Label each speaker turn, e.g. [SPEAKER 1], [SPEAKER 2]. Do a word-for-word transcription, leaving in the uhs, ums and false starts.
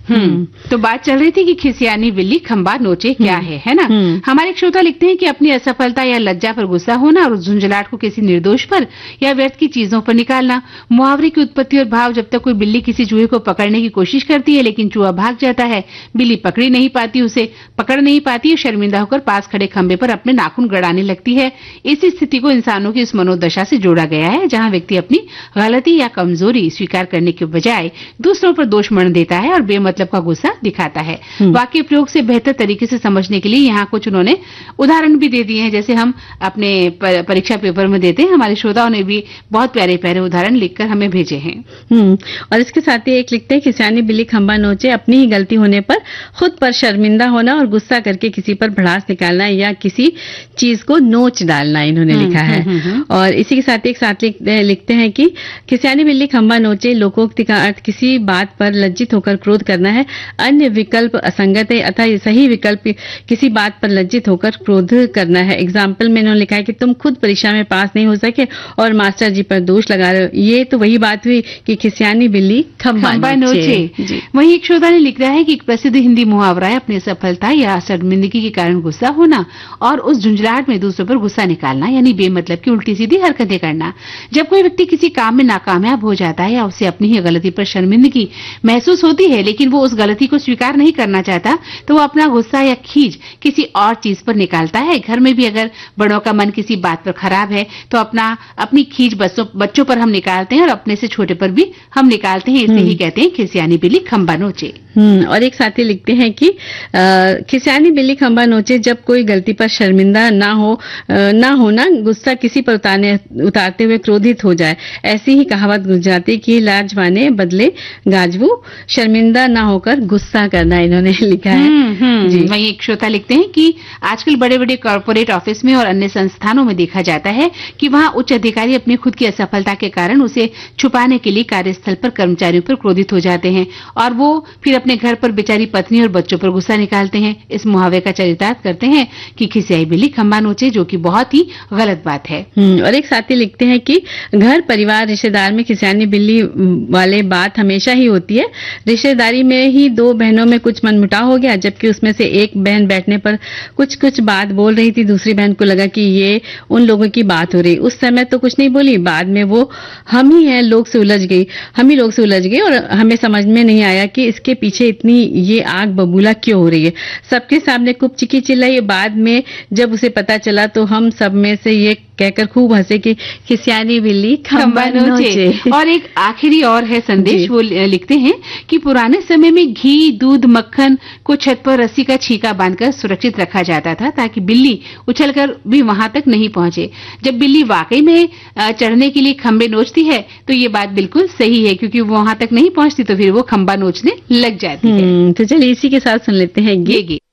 [SPEAKER 1] हम्म तो बात चल रही थी कि खिसियानी बिल्ली खंबा नोचे क्या है है ना। हमारे एक श्रोता लिखते हैं कि अपनी असफलता या लज्जा पर गुस्सा होना और झुंझलाहट को किसी निर्दोष पर या व्यर्थ की चीजों पर निकालना। मुहावरे की उत्पत्ति और भाव, जब तक कोई बिल्ली किसी चूहे को पकड़ने की कोशिश करती है लेकिन चूहा भाग जाता है, बिल्ली पकड़ी नहीं पाती, उसे पकड़ नहीं पाती, शर्मिंदा होकर पास खड़े खंबे पर अपने नाखून गड़ाने लगती है। इस स्थिति को इंसानों की इस मनोदशा से जोड़ा गया है जहां व्यक्ति अपनी गलती या कमजोरी स्वीकार करने के बजाय दूसरों पर दोष मढ़ देता है और बेमतलब का गुस्सा दिखाता है। वाक्य प्रयोग से बेहतर तरीके से समझने के लिए यहाँ कुछ उन्होंने उदाहरण भी दे दिए हैं, जैसे हम अपने परीक्षा पेपर में देते हैं। हमारे श्रोताओं ने भी बहुत प्यारे प्यारे उदाहरण लिखकर हमें भेजे हैं।
[SPEAKER 2] हम्म और इसके साथ ही एक लिखते हैं, खिसियानी बिल्ली खंबा नोचे, अपनी ही गलती होने पर खुद पर शर्मिंदा होना और गुस्सा करके किसी पर भड़ास निकालना या किसी चीज को नोच डालना, इन्होंने लिखा है। हुँ, हुँ, हुँ. और इसी के साथ एक साथ लिखते हैं कि खिसियानी बिल्ली खंबा नोचे, लोकोक्ति का अर्थ किसी बात पर लज्जित होकर क्रोध करना है। अन्य विकल्प असंगत है, अतः सही विकल्प किसी बात पर लज्जित होकर क्रोध करना है। एग्जाम्पल में इन्होंने लिखा है कि तुम खुद परीक्षा में पास नहीं हो सके और मास्टर जी पर दोष लगा रहे हो। ये तो वही बात हुई कि खिसियानी बिल्ली खंबा नोचे।
[SPEAKER 1] वहीं एक श्रोता ने लिख रहा है कि एक प्रसिद्ध हिंदी मुहावरा है, अपनी सफलता या शर्मिंदगी के कारण गुस्सा होना और उस झुंझलाहट में दूसरों पर गुस्सा निकालना, यानी बेमतलब की उल्टी सीधी हरकतें करना। जब कोई व्यक्ति किसी काम में नाकामयाब हो जाता है या उसे अपनी ही गलती पर शर्मिंदगी महसूस होती है लेकिन वो उस गलती को स्वीकार नहीं करना चाहता, तो वो अपना गुस्सा या खीज किसी और चीज पर निकालता है। घर में भी अगर बड़ों का मन किसी बात पर खराब है तो अपना अपनी खीज बच्चों बच्चों पर हम निकालते हैं और अपने से छोटे पर भी हम निकालते हैं। इसे ही कहते हैं खिसियानी बिल्ली खंबा नोचे।
[SPEAKER 2] हम्म और एक साथी लिखते हैं कि खिसियानी बिल्ली खंबा नोचे, जब कोई गलती पर शर्मिंदा ना हो ना होना, गुस्सा किसी पर उतारने उतारते हुए क्रोधित हो जाए। ऐसी ही कहावत गुजराती की, लाजवाने बदले गाजवू, शर्मिंदा ना होकर गुस्सा करना, इन्होंने लिखा है।
[SPEAKER 1] जी। वहीं एक श्रोता लिखते हैं कि आजकल बड़े बड़े कॉर्पोरेट ऑफिस में और अन्य संस्थानों में देखा जाता है कि वहां उच्च अधिकारी अपनी खुद की असफलता के कारण उसे छुपाने के लिए कार्यस्थल पर कर्मचारियों पर क्रोधित हो जाते हैं और वो फिर अपने घर पर बेचारी पत्नी और बच्चों पर गुस्सा निकालते हैं। इस मुहावरे का चरितार्थ करते हैं कि खिसियाई बिल्ली खंबा नोचे, जो कि बहुत ही गलत बात है।
[SPEAKER 2] और एक साथी लिखते हैं कि घर परिवार रिश्तेदार में खिसियानी बिल्ली वाले बात हमेशा ही होती है। रिश्तेदारी में ही दो बहनों में कुछ मनमुटाव हो गया, जबकि उसमें से एक बहन बैठने पर कुछ कुछ बात बोल रही थी। दूसरी बहन को लगा कि ये उन लोगों की बात हो रही। उस समय तो कुछ नहीं बोली, बाद में वो हम ही हैं लोग से उलझ गई हम ही लोग से उलझ गई और हमें समझ में नहीं आया कि इसके पीछे इतनी ये आग बबूला क्यों हो रही है। सबके सामने खूब चिकी चिल्लाई। बाद में जब उसे पता चला तो हम सब में से ये कहकर खूब हंसे कि खिसियानी बिल्ली खंबा नोचे।
[SPEAKER 1] और एक आखिरी और है संदेश, वो लिखते हैं कि पुराने समय में घी, दूध, मक्खन को छत पर रस्सी का छीका बांधकर सुरक्षित रखा जाता था ताकि बिल्ली उछलकर भी वहां तक नहीं पहुंचे। जब बिल्ली वाकई में चढ़ने के लिए खंबे नोचती है तो ये बात बिल्कुल सही है, क्योंकि वो वहां तक नहीं पहुंचती तो फिर वो खंबा नोचने लग जाती है।
[SPEAKER 2] तो चलिए इसी के साथ सुन लेते हैं ये गीत।